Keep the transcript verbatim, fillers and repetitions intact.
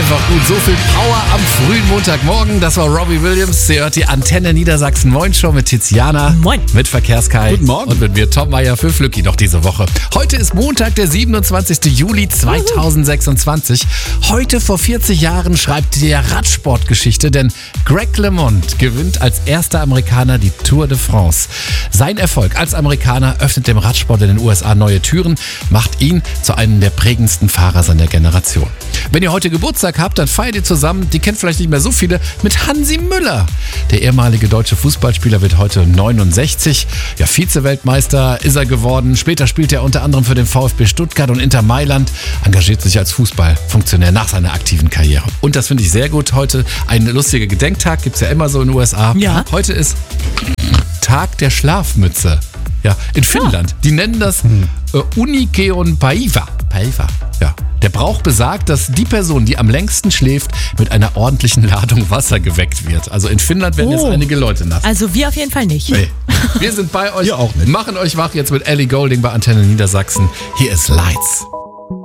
einfach gut. So viel Power am frühen Montagmorgen. Das war Robbie Williams. Sie hört die Antenne Niedersachsen Moin Show mit Tiziana. Moin. Mit Verkehrskai. Guten Morgen. Und mit mir Tom Meier für Flücki noch diese Woche. Heute ist Montag, der siebenundzwanzigster Juli zweitausendsechsundzwanzig. Heute vor vierzig Jahren schreibt der Radsportgeschichte, denn Greg LeMond gewinnt als erster Amerikaner die Tour de France. Sein Erfolg als Amerikaner öffnet dem Radsport in den U S A neue Türen, macht ihn zu einem der prägendsten Fahrer seiner Generation. Wenn ihr heute Geburtstag habt, dann feiert ihr zusammen, die kennt vielleicht nicht mehr so viele, mit Hansi Müller. Der ehemalige deutsche Fußballspieler wird heute neunundsechzig. Ja, Vize-Weltmeister ist er geworden. Später spielt er unter anderem für den VfB Stuttgart und Inter Mailand, engagiert sich als Fußballfunktionär nach seiner aktiven Karriere. Und das finde ich sehr gut. Heute ein lustiger Gedenktag, gibt es ja immer so in den U S A. Ja. Heute ist Tag der Schlafmütze. Ja, in Finnland. Die nennen das äh, Unikeon Päivä. Päivä, ja. Der Brauch besagt, dass die Person, die am längsten schläft, mit einer ordentlichen Ladung Wasser geweckt wird. Also in Finnland werden Oh. jetzt einige Leute nass. Also wir auf jeden Fall nicht. Nee. Wir sind bei euch, Ihr auch nicht. machen euch wach jetzt mit Ellie Goulding bei Antenne Niedersachsen. Hier ist Lights.